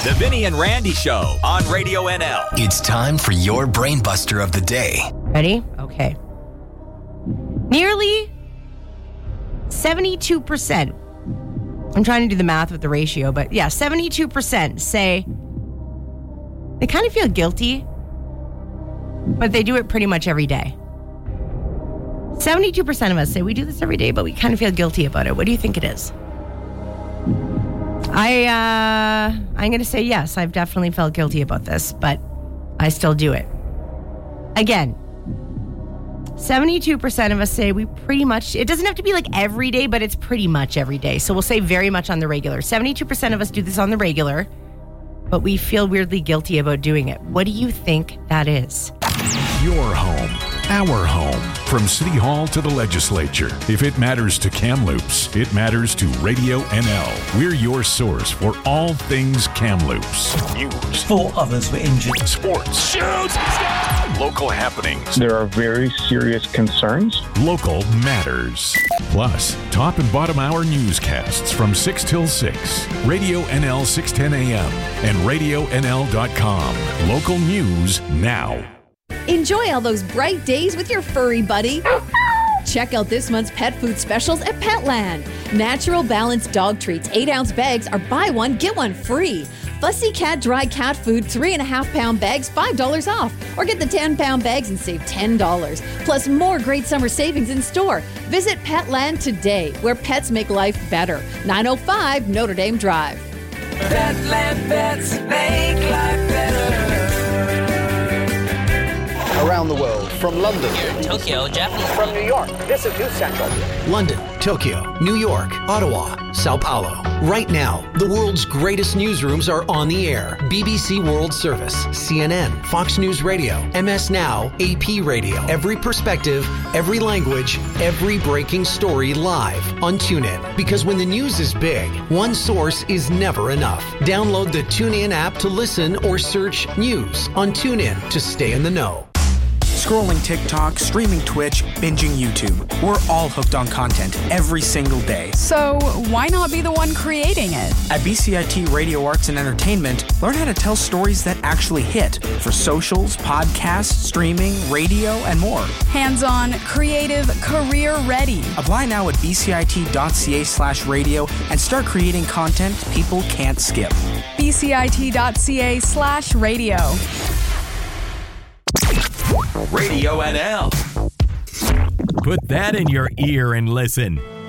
The Vinny and Randy Show on Radio NL. It's time for your Brainbuster of the day. Ready? Okay. Nearly 72%. I'm trying to do the math with the ratio, but yeah, 72% say they kind of feel guilty, but they do it pretty much every day. 72% of us say we do this every day, but we kind of feel guilty about it. What do you think it is? I'm going to say yes. I've definitely felt guilty about this, but I still do it. Again, 72% of us say we pretty much, it doesn't have to be like every day, but it's pretty much every day. So we'll say very much on the regular. 72% of us do this on the regular, but we feel weirdly guilty about doing it. What do you think that is? Your home, our home. From City Hall to the legislature. If it matters to Kamloops, it matters to Radio NL. We're your source for all things Kamloops. News. 4 others were injured. Sports. Shoots! Local happenings. There are very serious concerns. Local matters. Plus, top and bottom hour newscasts from 6 till 6. Radio NL 610 AM and RadioNL.com. Local news now. Enjoy all those bright days with your furry buddy. Check out this month's pet food specials at Petland. Natural Balanced dog treats 8-ounce bags are buy one, get one free. Fussy Cat dry cat food 3.5-pound bags, $5 off. Or get the 10-pound bags and save $10. Plus more great summer savings in store. Visit Petland today, where pets make life better. 905 Notre Dame Drive. Petland pets make life better. Around the world, from London, here in Tokyo, Japanese. From New York, this is News Central. London, Tokyo, New York, Ottawa, Sao Paulo. Right now, the world's greatest newsrooms are on the air. BBC World Service, CNN, Fox News Radio, MS Now, AP Radio. Every perspective, every language, every breaking story live on TuneIn. Because when the news is big, one source is never enough. Download the TuneIn app to listen or search news on TuneIn to stay in the know. Scrolling TikTok, streaming Twitch, binging YouTube. We're all hooked on content every single day. So why not be the one creating it? At BCIT Radio Arts and Entertainment, learn how to tell stories that actually hit for socials, podcasts, streaming, radio, and more. Hands-on, creative, career-ready. Apply now at bcit.ca/radio and start creating content people can't skip. bcit.ca/radio. Radio NL. Put that in your ear and listen.